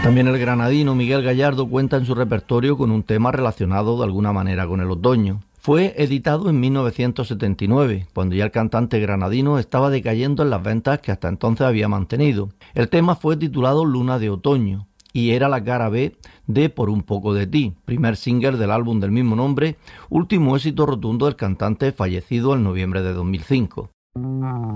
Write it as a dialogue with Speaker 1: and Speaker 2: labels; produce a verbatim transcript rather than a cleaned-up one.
Speaker 1: También el granadino Miguel Gallardo cuenta en su repertorio con un tema relacionado de alguna manera con el otoño. Fue editado en mil novecientos setenta y nueve, cuando ya el cantante granadino estaba decayendo en las ventas que hasta entonces había mantenido. El tema fue titulado Luna de Otoño y era la cara B de Por un poco de ti, primer single del álbum del mismo nombre, último éxito rotundo del cantante fallecido en noviembre de dos mil cinco.